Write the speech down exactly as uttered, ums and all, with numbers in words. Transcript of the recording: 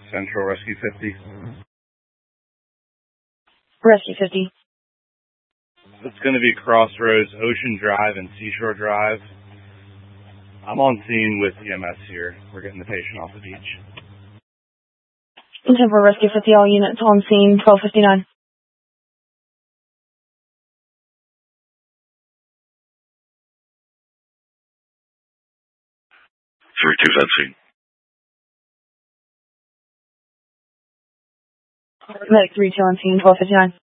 Central Rescue fifty. Rescue fifty. It's going to be Crossroads, Ocean Drive, and Seashore Drive. I'm on scene with E M S here. We're getting the patient off the beach. Central Rescue fifty, all units on scene, twelve fifty-nine. three two's on scene. Medic three two on scene, twelve fifty-nine.